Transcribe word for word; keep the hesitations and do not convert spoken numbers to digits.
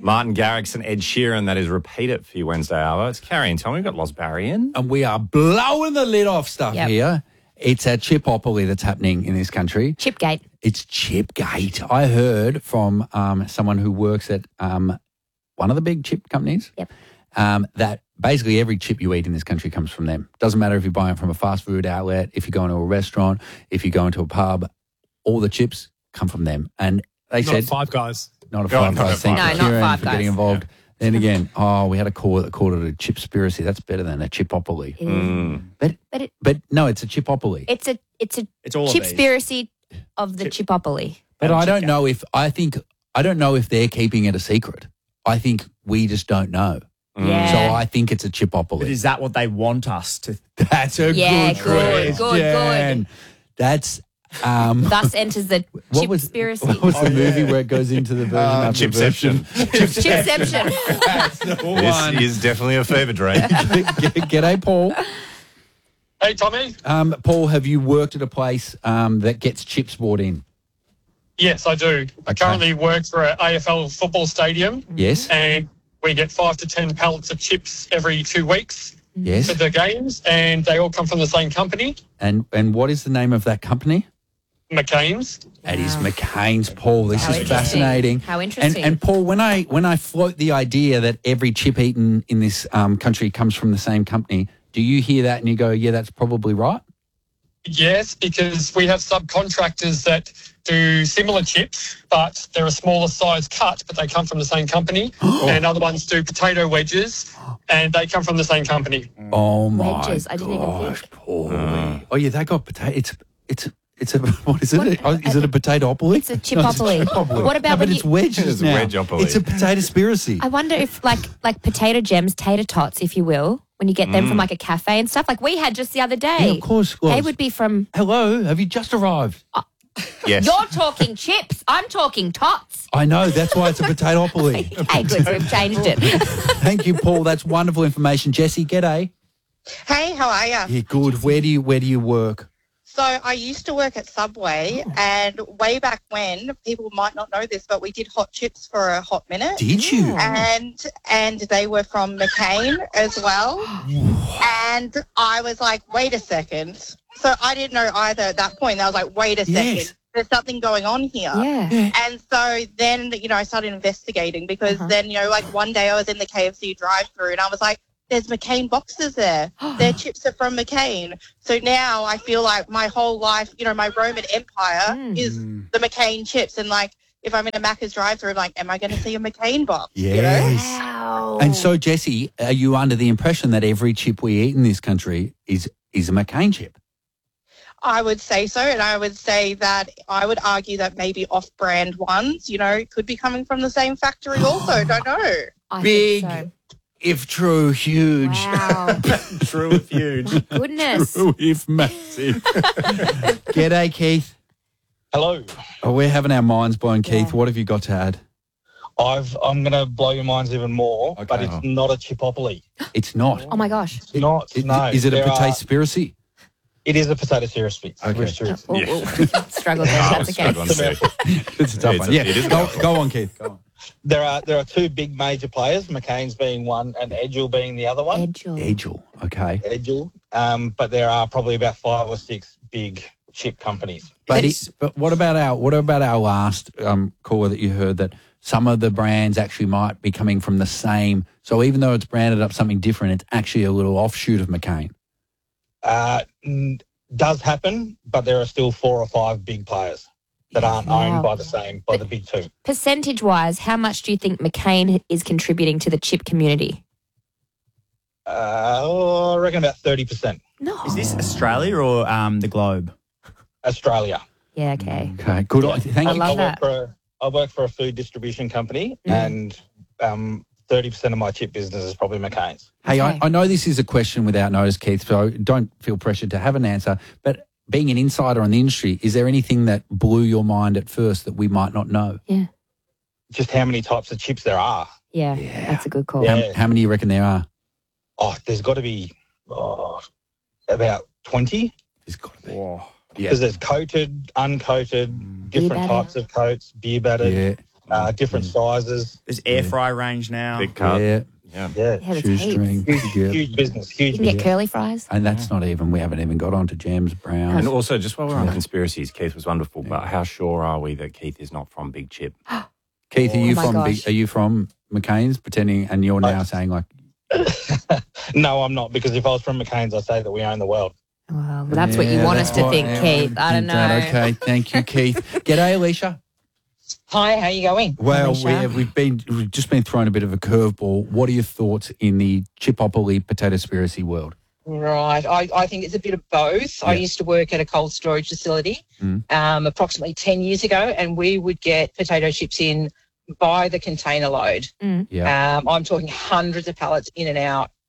Martin Garrix and Ed Sheeran, that is Repeat It for your Wednesday hour. It's Carrie and Tommy. We've got Loz Barry in. And we are blowing the lid off stuff Yep. here. It's a chipopoly that's happening in this country. Chipgate. It's Chipgate. I heard from um, someone who works at um, one of the big chip companies Yep. um, that basically every chip you eat in this country comes from them. Doesn't matter if you're buying it from a fast food outlet, if you go into a restaurant, if you go into a pub, all the chips come from them. And they Not said... Five Guys. Not a Oh, Five not a Guys. Thank Five you, Guys. No, not Kieran, Five for Guys. getting involved. Then again, oh, we had a call that called it a chipspiracy. That's better than a chipopoly. It is. Mm. But, But it, but no, it's a chipopoly. it's a it's a It's all of these. chipspiracy of the chipopoly. But I don't Chipgate. know if I think I don't know if they're keeping it a secret. I think we just don't know. Yeah. So I think it's a chipopoly. But is that what they want us to? That's a Yeah, good, good, good, question. That's um. Thus enters the what was chipspiracy. what was the movie where it goes into the version Uh, after Chipception. version? Chipception. That's the This one. is definitely a fever dream. G'day, Paul. Hey, Tommy. Um, Paul, have you worked at a place um, that gets chips brought in? Yes, I do. I Okay. currently work for an A F L football stadium, Yes. and we get five to ten pallets of chips every two weeks Yes. for the games, and they all come from the same company, And and what is the name of that company? McCain's. That is McCain's, Paul. This How is interesting. fascinating. How And, interesting. and Paul, when I when I float the idea that every chip eaten in this um, country comes from the same company, do you hear that and you go, yeah, that's probably right? Yes, because we have subcontractors that do similar chips, but they're a smaller size cut, but they come from the same company. And other ones do potato wedges, and they come from the same company. Oh my Wedges, I didn't even gosh, think. Paul. Oh yeah, they got potato. It's it's it's a what is it? What? Is it a potatopoly? It's a chipopoly. What about no, but when it's you- wedges It's a now. wedgeopoly. It's a potato spiracy. I wonder if like like potato gems, tater tots, if you will, when you get them from like a cafe and stuff, like we had just the other day. Yeah, of course, They Loz. would be from. Hello, have you just arrived? Yes. You're talking chips. I'm talking tots. I know, that's why it's a potatopoly. Okay, good. So we've changed it. Thank you, Paul. That's wonderful information. Jesse, g'day. Hey, how are you? Yeah, good. Where do you where do you work? So I used to work at Subway, and way back when, people might not know this, but we did hot chips for a hot minute. Did you? And and they were from McCain as well. And I was like, wait a second. So I didn't know either at that point. I was like, wait a second. Yes. There's something going on here. Yeah. And so then, you know, I started investigating because Uh-huh. then, you know, like one day I was in the K F C drive-thru and I was like, there's McCain boxes there. Their chips are from McCain. So now I feel like my whole life, you know, my Roman Empire Mm. is the McCain chips. And like, if I'm in a Macca's drive-thru, I'm like, am I going to see a McCain box? You know? Yes. Wow. And so, Jesse, are you under the impression that every chip we eat in this country is is a McCain chip? I would say so. And I would say that I would argue that maybe off-brand ones, you know, could be coming from the same factory also. Don't know. I Big, think if true, so. huge. Wow. True if huge. Goodness. True if massive. G'day, Keith. Hello. Oh, we're having our minds blown, Keith. Yeah. What have you got to add? I've, I'm going to blow your minds even more, Okay. but it's not a chipopoly. It's not. Oh my gosh. It's not. It- no. Is it a There potato are- spiracy? It is a potato spiracy. Okay. Spiracy. Oh, Yeah. oh. Struggle there. Oh, That's okay. struggling too. It's a tough It's one. a- Yeah, it is a go, tough one. go on, Keith. Go on. There are there are two big major players, McCain's being one and Edgel being the other one. Edgel. Edgel. Okay. Edgel. Um, but there are probably about five or six big chip companies. But, It's- it, but what about our what about our last um, caller that you heard that some of the brands actually might be coming from the same? So even though it's branded up something different, it's actually a little offshoot of McCain. Uh, n- does happen, but there are still four or five big players that aren't Wow. owned by the same, by the big two. Percentage wise, how much do you think McCain is contributing to the chip community? Uh, oh, I reckon about thirty percent. No. Is this Australia or um, the globe? Australia. Yeah, okay. Okay, good. Yeah. Thank I you. love I work that. for a, I work for a food distribution company, Mm. and um, thirty percent of my chip business is probably McCain's. Hey, I, Okay. I know this is a question without notice, Keith, so don't feel pressured to have an answer. But being an insider on the industry, is there anything that blew your mind at first that we might not know? Just how many types of chips there are. Yeah, Yeah. that's a good call. Yeah. How, how many do you reckon there are? Oh, there's got to be oh, about twenty, There's got to be. Whoa. Yeah. because there's coated, uncoated, different batter. types of coats, beer battered. Yeah. uh, different sizes. There's air fry range now. Big cut. Yeah, Yeah. Yeah, Yeah, there's heaps. shoestring. huge, Yeah. huge business, huge You can get business. curly fries. And that's not even, we haven't even got on to jams, browns. And also, just while we're on conspiracies, Keith was wonderful, but how sure are we that Keith is not from Big Chip? Keith, are you Oh my from gosh. Big, are you from McCain's pretending, and you're now saying like, No, I'm not, because if I was from McCain's, I'd say that we own the world. Well, that's what you Yeah, want us that's to what- think, yeah, Keith. I don't think know. that. Okay, thank you, Keith. G'day, Alicia. Hi, how you going? Well, Alicia. we have, we've been we've just been thrown a bit of a curveball. What are your thoughts in the Chipopoly potato conspiracy world? Right, I, I think it's a bit of both. I Yeah. used to work at a cold storage facility Mm. um, approximately ten years ago, and we would get potato chips in by the container load. Yeah, Um, I'm talking hundreds of pallets in and out